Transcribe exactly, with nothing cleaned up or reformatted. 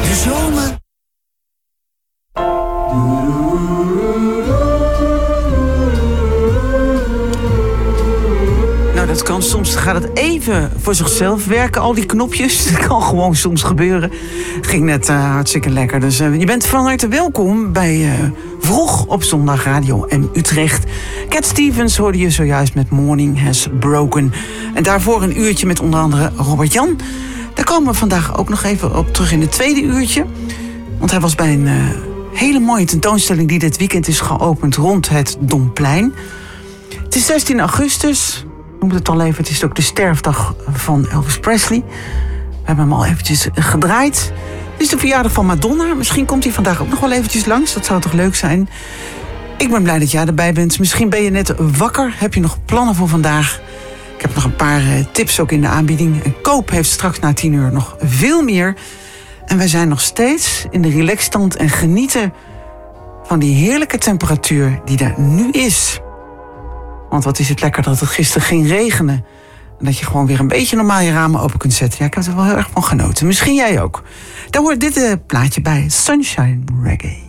De zomer. Nou, dat kan soms, gaat het even voor zichzelf werken, al die knopjes. Dat kan gewoon soms gebeuren. Ging net uh, hartstikke lekker. Dus uh, je bent van harte welkom bij uh, Vroeg op Zondag Radio M Utrecht. Cat Stevens hoorde je zojuist met Morning Has Broken. En daarvoor een uurtje met onder andere Robert Jan. Daar komen we vandaag ook nog even op terug in het tweede uurtje. Want hij was bij een uh, hele mooie tentoonstelling die dit weekend is geopend rond het Domplein. Het is zestien augustus. Ik noem het al even, het is ook de sterfdag van Elvis Presley. We hebben hem al eventjes gedraaid. Het is de verjaardag van Madonna. Misschien komt hij vandaag ook nog wel eventjes langs. Dat zou toch leuk zijn. Ik ben blij dat jij erbij bent. Misschien ben je net wakker. Heb je nog plannen voor vandaag? Ik heb nog een paar uh, tips ook in de aanbieding. En Koop heeft straks na tien uur nog veel meer. En wij zijn nog steeds in de relaxstand en genieten van die heerlijke temperatuur die er nu is. Want wat is het lekker dat het gisteren ging regenen. En dat je gewoon weer een beetje normaal je ramen open kunt zetten. Ja, ik heb er wel heel erg van genoten. Misschien jij ook. Daar hoort dit uh, plaatje bij. Sunshine Reggae.